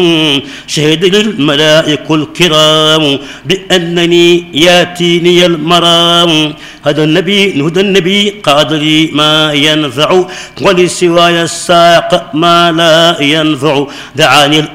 شهد الملائكة الكرام بأنني ياتيني المرام. هدى النبي قادري ما ينفع ولسواي الساق ما لا ينفع. دعاني